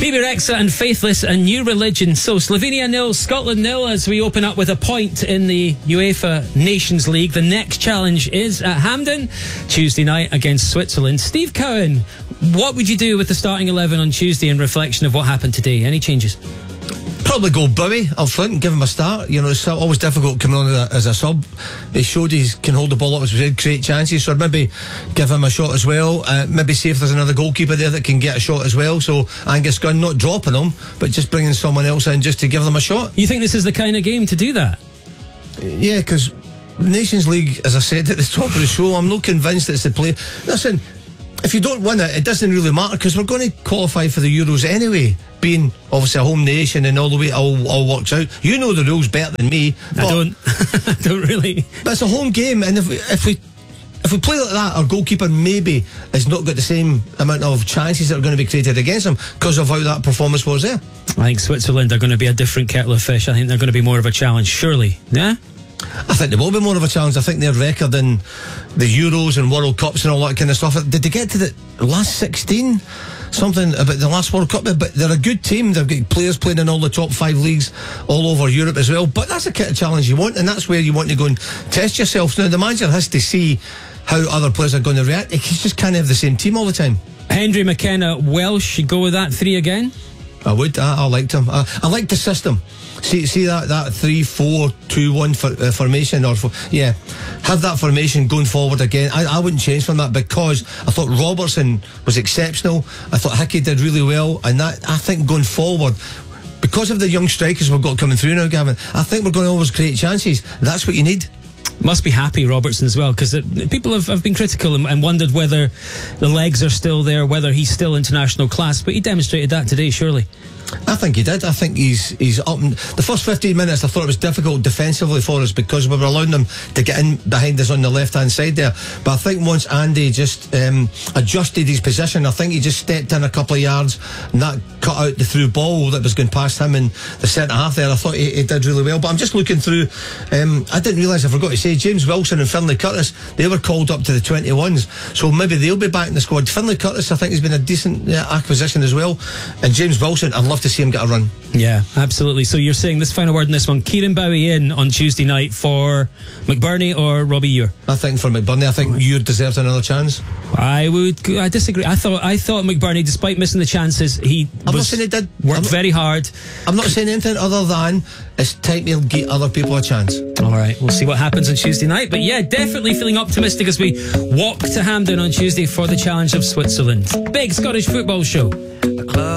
Bebe Rexha and Faithless, a new religion. So Slovenia 0, Scotland 0 as we open up with a point in the UEFA Nations League. The next challenge is at Hampden, Tuesday night against Switzerland. Steve Cowan, what would you do with the starting 11 on Tuesday in reflection of what happened today? Any changes? Probably go Bowie up front and give him a start. You know, it's always difficult coming on as a sub. He showed he can hold the ball up, as we said, create chances. So I'd maybe give him a shot as well. Maybe see if there's another goalkeeper there that can get a shot as well. So Angus Gunn, not dropping him, but just bringing someone else in just to give them a shot. You think this is the kind of game to do that? Yeah, because Nations League, as I said at the top of the show, I'm not convinced it's the play. Listen, if you don't win it, it doesn't really matter because we're going to qualify for the Euros anyway. Being obviously a home nation and all the way it all works out. You know the rules better than me. I don't. I don't really. But it's a home game, and if we play like that, our goalkeeper maybe has not got the same amount of chances that are going to be created against him because of how that performance was there. I think Switzerland are going to be a different kettle of fish. I think they're going to be more of a challenge, surely. Yeah? I think they will be more of a challenge. I think their record in the Euros and World Cups and all that kind of stuff. Did they get to the last 16? Something about the last World Cup, but they're a good team. They've got players playing in all the top 5 leagues all over Europe as well. But that's the kind of challenge you want, and that's where you want to go and test yourself. Now the manager has to see how other players are going to react. He just can't have the same team all the time. Hendry McKenna, Welsh, you go with that 3 again? I would. I liked him. I liked the system. See that 3-4-2-1 formation, have that formation going forward again. I wouldn't change from that because I thought Robertson was exceptional. I thought Hickey did really well, and that I think going forward, because of the young strikers we've got coming through now, Gavin, I think we're going to always create chances. That's what you need. Must be happy, Robertson, as well, because people have been critical and wondered whether the legs are still there, whether he's still international class, but he demonstrated that today, surely. I think he did. I think he's up. The first 15 minutes I thought it was difficult defensively for us because we were allowing them to get in behind us on the left hand side there, but I think once Andy just adjusted his position, I think he just stepped in a couple of yards and that cut out the through ball that was going past him in the centre half there. I thought he did really well, but I'm just looking through, I didn't realise, I forgot to say, James Wilson and Finlay Curtis, they were called up to the 21s, so maybe they'll be back in the squad. Finlay Curtis I think has been a decent acquisition as well, and James Wilson, I'd love to see him get a run. Yeah, absolutely. So you're saying this final word in this one, Kieran Bowie in on Tuesday night for McBurney or Robbie Ure? I think for McBurney. I think Ure deserves another chance. I disagree. I thought McBurney, despite missing the chances, I'm not saying he did. Worked very hard. I'm not saying anything other than it's time to give other people a chance. All right, we'll see what happens on Tuesday night. But yeah, definitely feeling optimistic as we walk to Hampden on Tuesday for the challenge of Switzerland. Big Scottish football show.